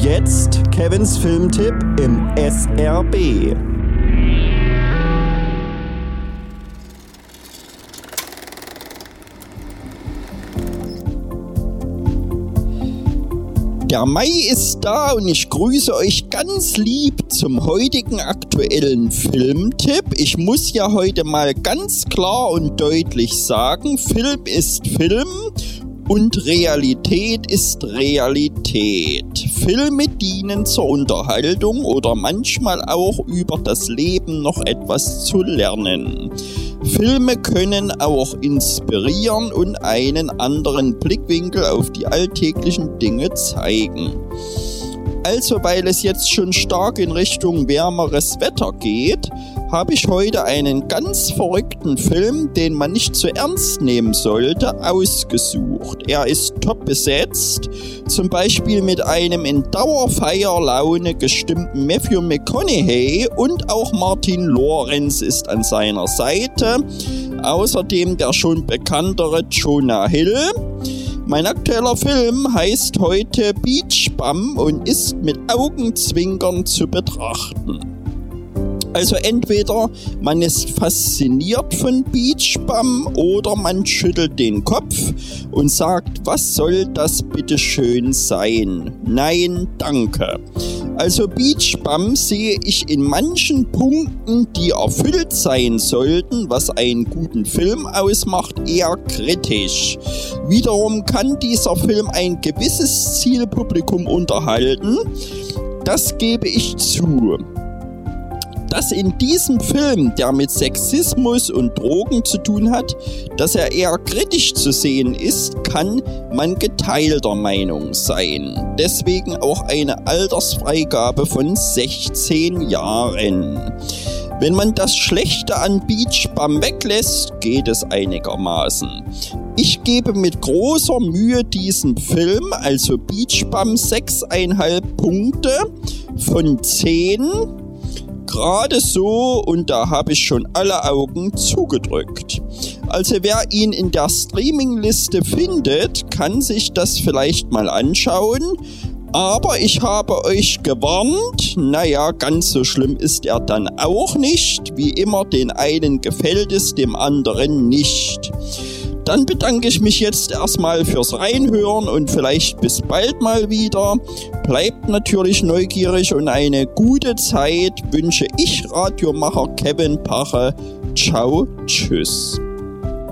jetzt Kevins Filmtipp im SRB. Der Mai ist da und ich grüße euch ganz lieb zum heutigen aktuellen Filmtipp. Ich muss ja heute mal ganz klar und deutlich sagen, Film ist Film und Realität ist Realität. Filme dienen zur Unterhaltung oder manchmal auch über das Leben noch etwas zu lernen. Filme können auch inspirieren und einen anderen Blickwinkel auf die alltäglichen Dinge zeigen. Also, weil es jetzt schon stark in Richtung wärmeres Wetter geht, habe ich heute einen ganz verrückten Film, den man nicht zu ernst nehmen sollte, ausgesucht. Er ist top besetzt, zum Beispiel mit einem in Dauerfeierlaune gestimmten Matthew McConaughey und auch Martin Lawrence ist an seiner Seite. Außerdem der schon bekanntere Jonah Hill. Mein aktueller Film heißt heute Beach Bum und ist mit Augenzwinkern zu betrachten. Also entweder man ist fasziniert von Beach Bum oder man schüttelt den Kopf und sagt, was soll das bitte schön sein? Nein, danke. Also Beach Bum sehe ich in manchen Punkten, die erfüllt sein sollten, was einen guten Film ausmacht, eher kritisch. Wiederum kann dieser Film ein gewisses Zielpublikum unterhalten. Das gebe ich zu. Dass in diesem Film, der mit Sexismus und Drogen zu tun hat, dass er eher kritisch zu sehen ist, kann man geteilter Meinung sein. Deswegen auch eine Altersfreigabe von 16 Jahren. Wenn man das Schlechte an Beach Bum weglässt, geht es einigermaßen. Ich gebe mit großer Mühe diesem Film, also Beach Bum, 6,5 Punkte von 10. Gerade so, und da habe ich schon alle Augen zugedrückt. Also wer ihn in der Streamingliste findet, kann sich das vielleicht mal anschauen. Aber ich habe euch gewarnt, naja, ganz so schlimm ist er dann auch nicht. Wie immer, den einen gefällt es, dem anderen nicht. Dann bedanke ich mich jetzt erstmal fürs Reinhören und vielleicht bis bald mal wieder. Bleibt natürlich neugierig und eine gute Zeit wünsche ich Radiomacher Kevin Pache. Ciao, tschüss.